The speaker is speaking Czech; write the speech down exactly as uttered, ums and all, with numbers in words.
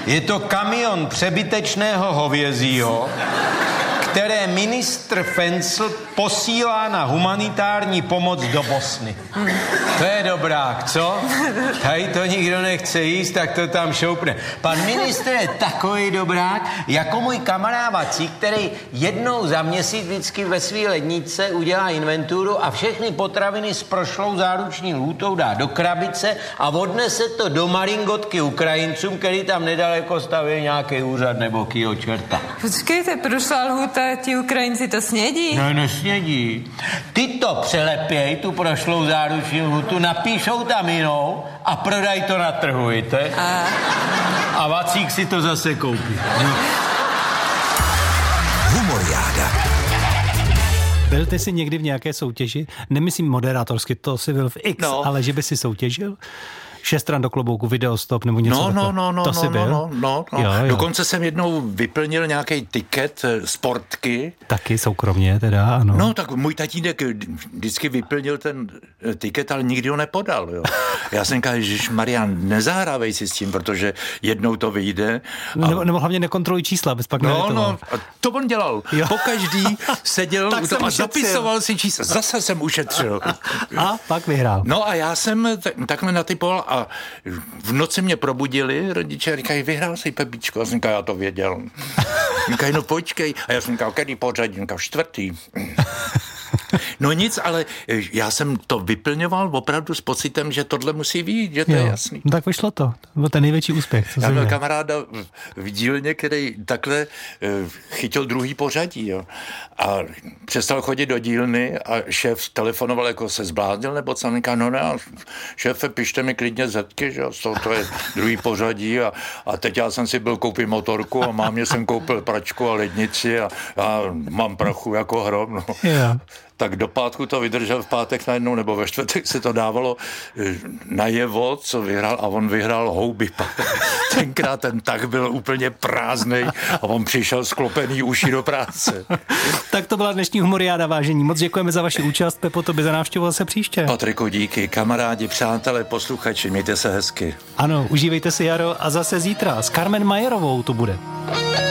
Je to kamion přebytečného hovězího, které ministr Fencl posílá na humanitární pomoc do Bosny. Hmm. To je dobrák, co? Tady to nikdo nechce jíst, tak to tam šoupne. Pan ministr je takový dobrák, jako můj kamarád Vacík, který jednou za měsíc vždycky ve svý ledničce udělá inventuru a všechny potraviny s prošlou záruční lhůtou dá do krabice a odnese to do Maringotky Ukrajincům, který tam nedaleko staví nějaký úřad nebo kýho čerta. Počkejte, prošla lhůta, ti Ukrajinci to snědí? No, nesnědí. Ty to přelepěj, tu prošlou záruční lhůtu, napíšou tam jinou a prodají to na trhu, víte? A, a Vacík si to zase koupí. No. Humoriáda. Byl ty si někdy v nějaké soutěži? Nemyslím moderátorsky, to si byl v X, no. Ale že by si soutěžil? Šest stran do klobouku, videostop nebo něco no, takového. No, no, no, to no, si byl? no, no, no. Jo, jo. Dokonce jsem jednou vyplnil nějaký tiket sportky. Taky soukromně teda, ano. No, tak můj tatínek vždycky vyplnil ten tiket, ale nikdy ho nepodal, jo. Já jsem říkal, že Marian, nezahrávej si s tím, protože jednou to vyjde. A... Nebo, nebo hlavně nekontroluj čísla, bez pak No, no, to on dělal. Jo. Pokaždý seděl u toho a zapisoval si čísla. Zase jsem ušetřil. A pak vyhrál. No a já jsem t- takhle natypoval a v noci mě probudili rodiče a říkají, vyhrál jsi, Pepíčko. A jsem říkal, já to věděl. Říkají, no počkej. A já jsem říkal, který pořadí? Říkal, čtvrtý. No nic, ale já jsem to vyplňoval opravdu s pocitem, že tohle musí vyjít, že to jo, je jasný. No tak vyšlo to. To byl ten největší úspěch. Co já měl kamaráda v dílně, který takhle chytil druhý pořadí, jo. A přestal chodit do dílny a šéf telefonoval, jako se zbláznil, nebo co, říká, no ne, šéfe, pište mi klidně zetky, že jo, to je druhý pořadí a, a teď já jsem si byl koupit motorku a mámě jsem koupil pračku a lednici a, a mám prachu jako hrom, no. Yeah. Tak do pátku to vydržel, v pátek najednou, nebo ve čtvrtek se to dávalo najevo, co vyhrál, a on vyhrál houby. Tenkrát ten tah byl úplně prázdnej a on přišel sklopený uši do práce. Tak to byla dnešní humoriáda, vážení. Moc děkujeme za vaši účast, Pepo, tobě za návštěvu zase příště. Patriku, díky. Kamarádi, přátelé, posluchači, mějte se hezky. Ano, užívejte si jaro a zase zítra s Carmen Majerovou to bude.